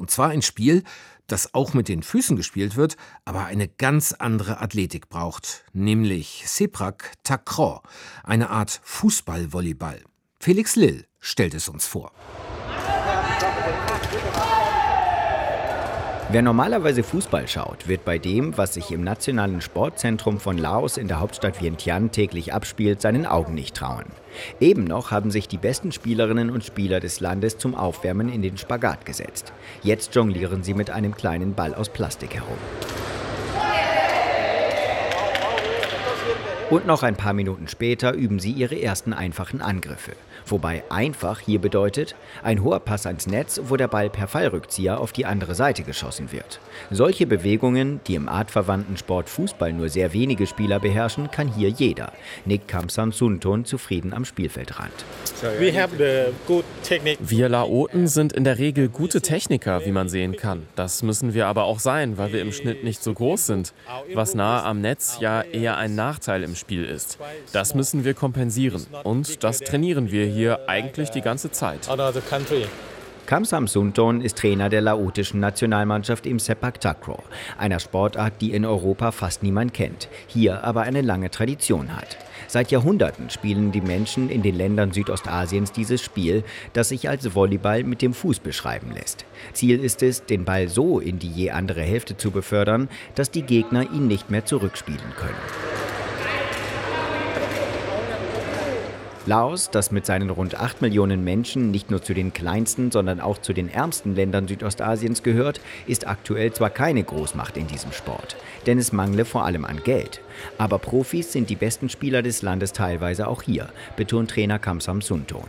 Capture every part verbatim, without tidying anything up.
Und zwar ein Spiel, das auch mit den Füßen gespielt wird, aber eine ganz andere Athletik braucht, nämlich Sepak Takraw, eine Art Fußball-Volleyball. Felix Lill stellt es uns vor. Wer normalerweise Fußball schaut, wird bei dem, was sich im Nationalen Sportzentrum von Laos in der Hauptstadt Vientiane täglich abspielt, seinen Augen nicht trauen. Eben noch haben sich die besten Spielerinnen und Spieler des Landes zum Aufwärmen in den Spagat gesetzt. Jetzt jonglieren sie mit einem kleinen Ball aus Plastik herum. Und noch ein paar Minuten später üben sie ihre ersten einfachen Angriffe. Wobei einfach hier bedeutet, ein hoher Pass ans Netz, wo der Ball per Fallrückzieher auf die andere Seite geschossen wird. Solche Bewegungen, die im artverwandten Sport Fußball nur sehr wenige Spieler beherrschen, kann hier jeder, nickt Khamsan Sunthorn zufrieden am Spielfeldrand. Wir Laoten sind in der Regel gute Techniker, wie man sehen kann. Das müssen wir aber auch sein, weil wir im Schnitt nicht so groß sind, was nahe am Netz ja eher ein Nachteil im Spiel ist. Das müssen wir kompensieren und das trainieren wir hier eigentlich die ganze Zeit. Khamsan Sunthorn ist Trainer der laotischen Nationalmannschaft im Sepak Takraw, einer Sportart, die in Europa fast niemand kennt, hier aber eine lange Tradition hat. Seit Jahrhunderten spielen die Menschen in den Ländern Südostasiens dieses Spiel, das sich als Volleyball mit dem Fuß beschreiben lässt. Ziel ist es, den Ball so in die je andere Hälfte zu befördern, dass die Gegner ihn nicht mehr zurückspielen können. Laos, das mit seinen rund acht Millionen Menschen nicht nur zu den kleinsten, sondern auch zu den ärmsten Ländern Südostasiens gehört, ist aktuell zwar keine Großmacht in diesem Sport, denn es mangle vor allem an Geld. Aber Profis sind die besten Spieler des Landes teilweise auch hier, betont Trainer Khamsan Sunthorn.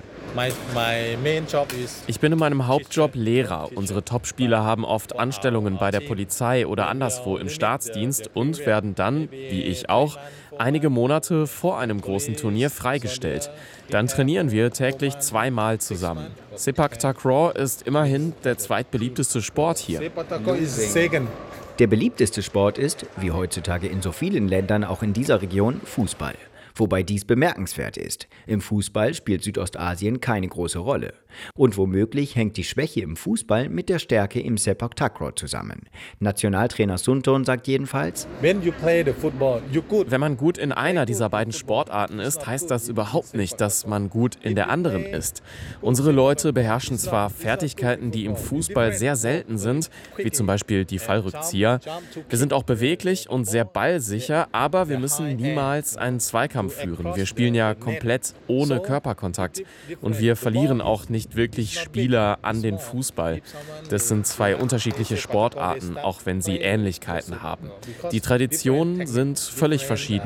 Ich bin in meinem Hauptjob Lehrer. Unsere Topspieler haben oft Anstellungen bei der Polizei oder anderswo im Staatsdienst und werden dann, wie ich auch, einige Monate vor einem großen Turnier freigestellt. Dann trainieren wir täglich zweimal zusammen. Sepak Takraw ist immerhin der zweitbeliebteste Sport hier. Der beliebteste Sport ist, wie heutzutage in so vielen Ländern auch in dieser Region, Fußball. Wobei dies bemerkenswert ist. Im Fußball spielt Südostasien keine große Rolle. Und womöglich hängt die Schwäche im Fußball mit der Stärke im Sepak Takraw zusammen. Nationaltrainer Sunthorn sagt jedenfalls: Wenn man gut in einer dieser beiden Sportarten ist, heißt das überhaupt nicht, dass man gut in der anderen ist. Unsere Leute beherrschen zwar Fertigkeiten, die im Fußball sehr selten sind, wie zum Beispiel die Fallrückzieher. Wir sind auch beweglich und sehr ballsicher, aber wir müssen niemals einen Zweikampf führen. Wir spielen ja komplett ohne Körperkontakt und wir verlieren auch nicht wirklich Spieler an den Fußball. Das sind zwei unterschiedliche Sportarten, auch wenn sie Ähnlichkeiten haben. Die Traditionen sind völlig verschieden.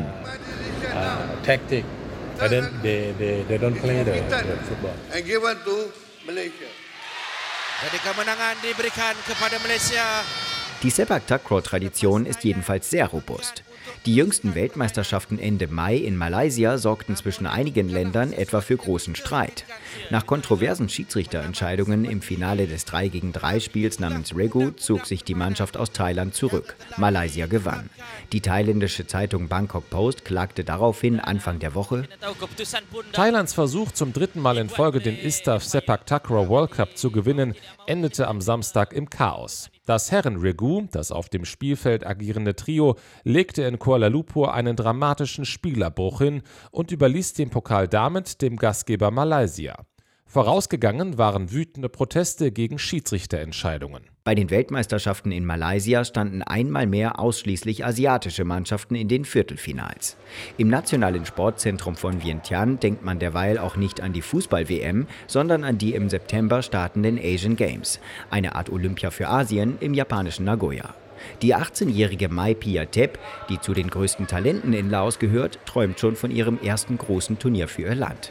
Die Sepak Takraw-Tradition ist jedenfalls sehr robust. Die jüngsten Weltmeisterschaften Ende Mai in Malaysia sorgten zwischen einigen Ländern etwa für großen Streit. Nach kontroversen Schiedsrichterentscheidungen im Finale des drei gegen drei Spiels namens Regu zog sich die Mannschaft aus Thailand zurück. Malaysia gewann. Die thailändische Zeitung Bangkok Post klagte daraufhin Anfang der Woche: Thailands Versuch, zum dritten Mal in Folge den ISTAF Sepak Takraw World Cup zu gewinnen, endete am Samstag im Chaos. Das Herren-Regu, das auf dem Spielfeld agierende Trio, legte in Kuala Lumpur einen dramatischen Spielerbruch hin und überließ den Pokal damit dem Gastgeber Malaysia. Vorausgegangen waren wütende Proteste gegen Schiedsrichterentscheidungen. Bei den Weltmeisterschaften in Malaysia standen einmal mehr ausschließlich asiatische Mannschaften in den Viertelfinals. Im Nationalen Sportzentrum von Vientiane denkt man derweil auch nicht an die Fußball-W M, sondern an die im September startenden Asian Games, eine Art Olympia für Asien im japanischen Nagoya. Die achtzehnjährige Mai Pia-Tep, die zu den größten Talenten in Laos gehört, träumt schon von ihrem ersten großen Turnier für ihr Land.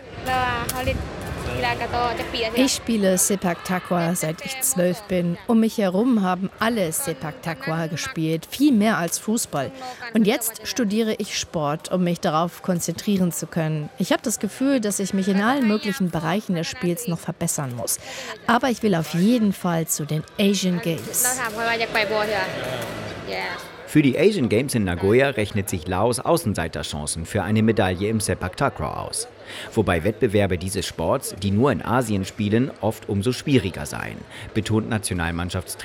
Ich spiele Sepak Takraw, seit ich zwölf bin. Um mich herum haben alle Sepak Takraw gespielt, viel mehr als Fußball. Und jetzt studiere ich Sport, um mich darauf konzentrieren zu können. Ich habe das Gefühl, dass ich mich in allen möglichen Bereichen des Spiels noch verbessern muss. Aber ich will auf jeden Fall zu den Asian Games. Für die Asian Games in Nagoya rechnet sich Laos Außenseiterchancen für eine Medaille im Sepak Takraw aus. Wobei Wettbewerbe dieses Sports, die nur in Asien spielen, oft umso schwieriger seien, betont Nationalmannschaftstrainer